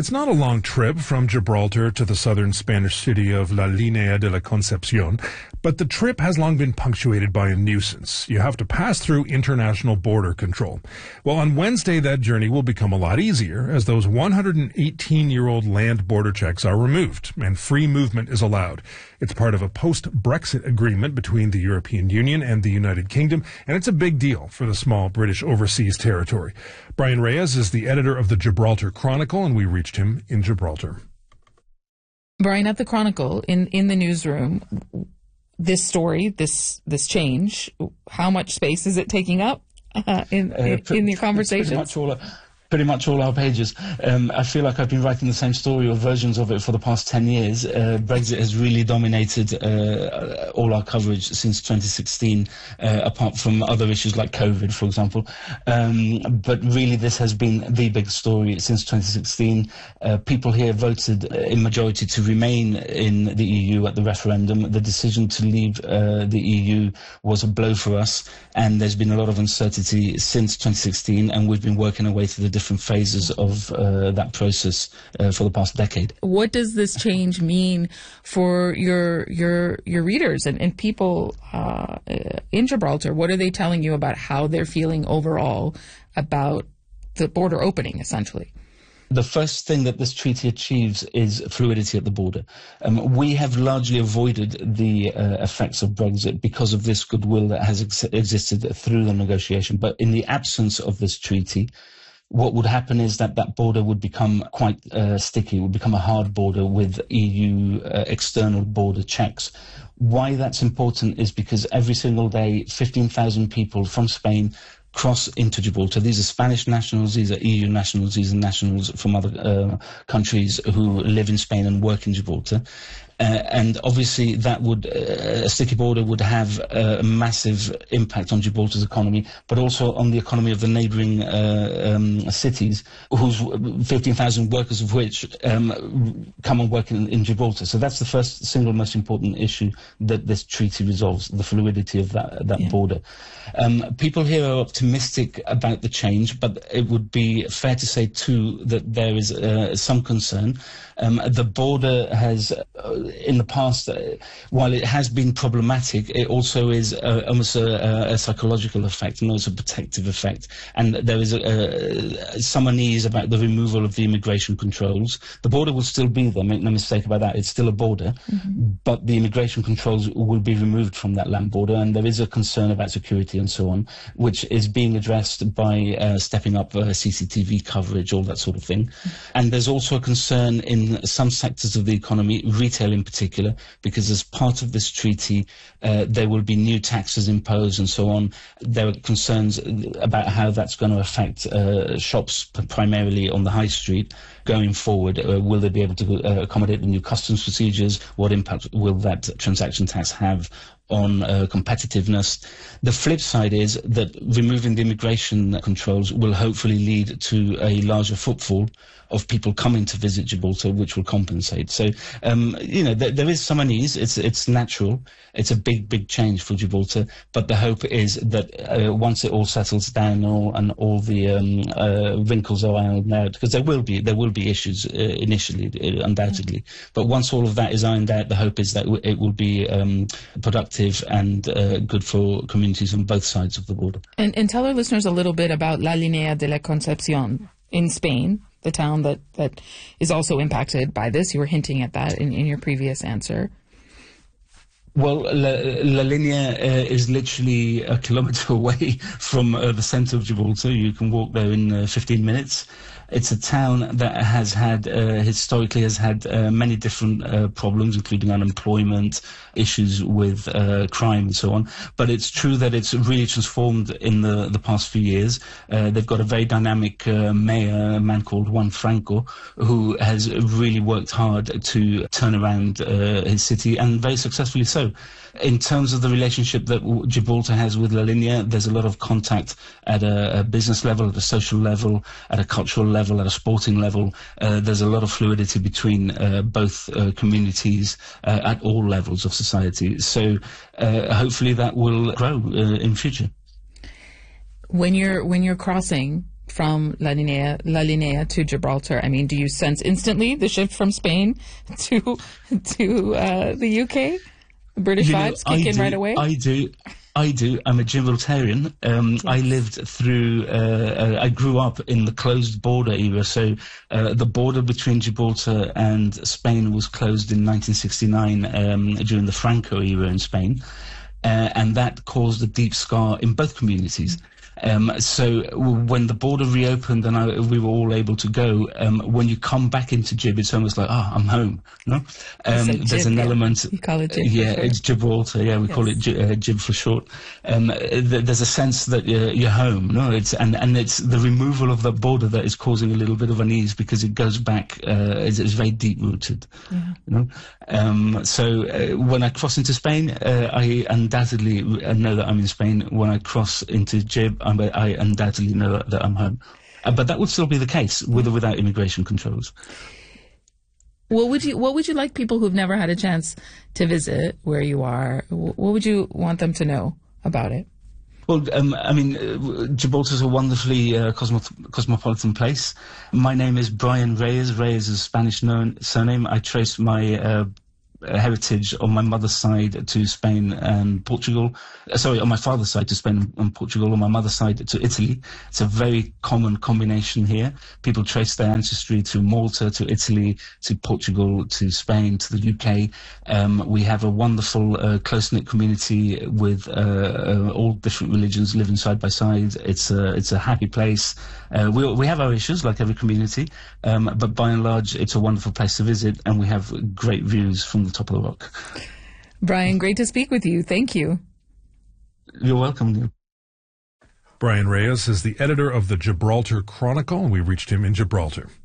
It's not a long trip from Gibraltar to the southern Spanish city of La Línea de la Concepción, but the trip has long been punctuated by a nuisance. You have to pass through international border control. Well, on Wednesday, that journey will become a lot easier as those 118-year-old land border checks are removed and free movement is allowed. It's part of a post-Brexit agreement between the European Union and the United Kingdom, and it's a big deal for the small British overseas territory. Brian Reyes is the editor of the Gibraltar Chronicle, and we reached him in Gibraltar. Brian, at the Chronicle, in the newsroom, this story, this change, how much space is it taking up in your conversations? Pretty much all our pages. I feel like I've been writing the same story or versions of it for the past 10 years. Brexit has really dominated all our coverage since 2016, apart from other issues like COVID, for example. But really, this has been the big story since 2016. People here voted in majority to remain in the EU at the referendum. The decision to leave the EU was a blow for us, and there's been a lot of uncertainty since 2016, and we've been working our way through the different phases of that process for the past decade. What does this change mean for your readers and people in Gibraltar? What are they telling you about how they're feeling overall about the border opening, essentially? The first thing that this treaty achieves is fluidity at the border. We have largely avoided the effects of Brexit because of this goodwill that has existed through the negotiation. But in the absence of this treaty, what would happen is that border would become quite sticky. It would become a hard border with EU external border checks. Why that's important is because every single day, 15,000 people from Spain cross into Gibraltar. These are Spanish nationals, these are EU nationals, these are nationals from other countries who live in Spain and work in Gibraltar. And obviously that would, a sticky border would have a massive impact on Gibraltar's economy, but also on the economy of the neighbouring cities, whose 15,000 workers of which come and work in Gibraltar. So that's the first single most important issue that this treaty resolves, the fluidity of that border. People here are optimistic about the change, but it would be fair to say too that there is some concern. The border has, in the past, while it has been problematic, it also is almost a psychological effect and also a protective effect. And there is some unease about the removal of the immigration controls. The border will still be there, make no mistake about that. It's still a border, but the immigration controls will be removed from that land border, and there is a concern about security and so on, which is being addressed by stepping up CCTV coverage, all that sort of thing. And there's also a concern in some sectors of the economy, retail in particular, because as part of this treaty, there will be new taxes imposed and so on. There are concerns about how that's going to affect shops, primarily on the high street, going forward. Will they be able to accommodate the new customs procedures? What impact will that transaction tax have on competitiveness? The flip side is that removing the immigration controls will hopefully lead to a larger footfall of people coming to visit Gibraltar, which will compensate. So, there is some unease. It's natural. It's a big change for Gibraltar. But the hope is that once it all settles down and all the wrinkles are ironed out, because there will be issues initially, undoubtedly. But once all of that is ironed out, the hope is that it will be productive and good for communities on both sides of the border. And tell our listeners a little bit about La Línea de la Concepción in Spain, the town that is also impacted by this. You were hinting at that in your previous answer. Well, La Línea is literally a kilometre away from the centre of Gibraltar. You can walk there in 15 minutes. It's a town that has had, historically has had many different problems, including unemployment, issues with crime and so on. But it's true that it's really transformed in the past few years. They've got a very dynamic mayor, a man called Juan Franco, who has really worked hard to turn around his city, and very successfully so. In terms of the relationship that Gibraltar has with La Línea, there's a lot of contact at a business level, at a social level, at a cultural level, at a sporting level. There's a lot of fluidity between both communities at all levels of society. So hopefully that will grow in future. When you're crossing from La Linea to Gibraltar? I mean, do you sense instantly the shift from Spain to the UK? British vibes kick in right away? I do. I'm a Gibraltarian. Yes. I lived through, I grew up in the closed border era. So the border between Gibraltar and Spain was closed in 1969 during the Franco era in Spain. And that caused a deep scar in both communities. So when the border reopened and we were all able to go, when you come back into Gib, it's almost like, I'm home. No, there's an element. You call it Gib. Yeah, it's Gibraltar. Yeah, we call it Gib for short. There's a sense that you're home. No, it's the removal of the border that is causing a little bit of unease because it goes back. It's very deep rooted. Yeah. You know, so when I cross into Spain, I undoubtedly know that I'm in Spain. When I cross into Gib, I undoubtedly know that I'm home. But that would still be the case with or without immigration controls. What would you like people who've never had a chance to visit where you are? What would you want them to know about it? Well, I mean, Gibraltar's a wonderfully cosmopolitan place. My name is Brian Reyes. Reyes is a Spanish surname. I trace my heritage on my mother's side to Spain and Portugal. On my father's side to Spain and Portugal, on my mother's side to Italy. It's a very common combination here. People trace their ancestry to Malta, to Italy, to Portugal, to Spain, to the UK. We have a wonderful, close-knit community with all different religions living side by side. It's a happy place. We have our issues, like every community, but by and large, it's a wonderful place to visit, and we have great views from the top of the rock. Brian, great to speak with you. Thank you. You're welcome, Neil. Brian Reyes is the editor of the Gibraltar Chronicle, and we reached him in Gibraltar.